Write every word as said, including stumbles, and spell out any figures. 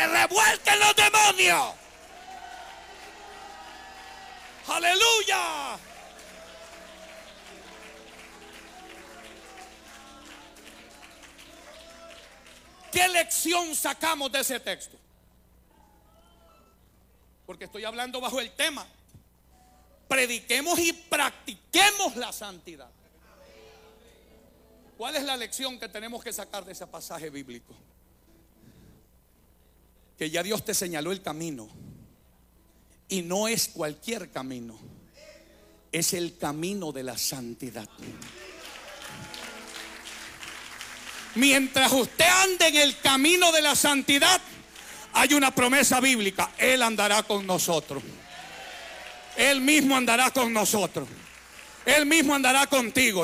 revuelquen los demonios. Aleluya. ¿Qué lección sacamos de ese texto? Porque estoy hablando bajo el tema: prediquemos y practiquemos la santidad. ¿Cuál es la lección que tenemos que sacar de ese pasaje bíblico? Que ya Dios te señaló el camino, y no es cualquier camino, es el camino de la santidad. Mientras usted ande en el camino de la santidad, hay una promesa bíblica: Él andará con nosotros. Él mismo andará con nosotros. Él mismo andará contigo.